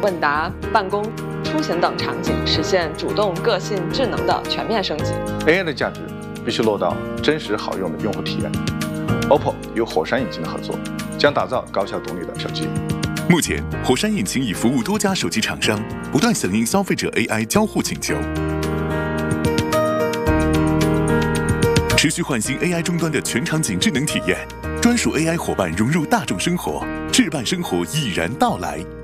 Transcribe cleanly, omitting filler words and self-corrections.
问答、办公、出行等场景实现主动、个性、智能的全面升级。 AI 的价值必须落到真实好用的用户体验。OPPO 与火山引擎的合作，将打造高效独立的手机。 目前，火山引擎已服务多家手机厂商，不断响应消费者 AI 交互请求，持续焕新 AI 终端的全场景智能体验，专属 AI 伙伴融入大众生活，置办生活已然到来。